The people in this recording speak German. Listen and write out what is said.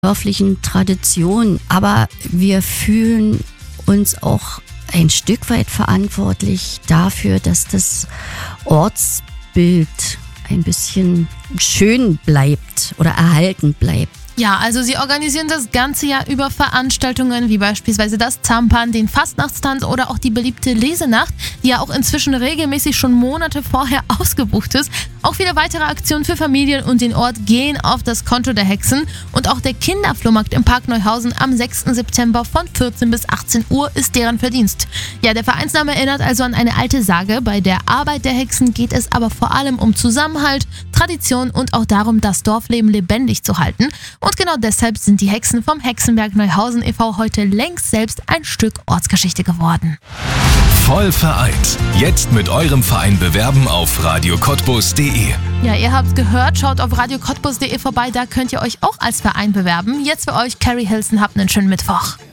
dörflichen Tradition. Aber wir fühlen uns auch ein Stück weit verantwortlich dafür, dass das Ortsbild ein bisschen schön bleibt oder erhalten bleibt. Ja, also sie organisieren das ganze Jahr über Veranstaltungen wie beispielsweise das Zampan, den Fastnachtstanz oder auch die beliebte Lesenacht, die ja auch inzwischen regelmäßig schon Monate vorher ausgebucht ist. Auch viele weitere Aktionen für Familien und den Ort gehen auf das Konto der Hexen. Und auch der Kinderflohmarkt im Park Neuhausen am 6. September von 14 bis 18 Uhr ist deren Verdienst. Ja, der Vereinsname erinnert also an eine alte Sage. Bei der Arbeit der Hexen geht es aber vor allem um Zusammenhalt, Tradition und auch darum, das Dorfleben lebendig zu halten. Und genau deshalb sind die Hexen vom Hexenberg Neuhausen e.V. heute längst selbst ein Stück Ortsgeschichte geworden. Voll vereint. Jetzt mit eurem Verein bewerben auf radiocottbus.de. Ja, ihr habt gehört, schaut auf radiocottbus.de vorbei, da könnt ihr euch auch als Verein bewerben. Jetzt für euch Carrie Hilson, habt einen schönen Mittwoch.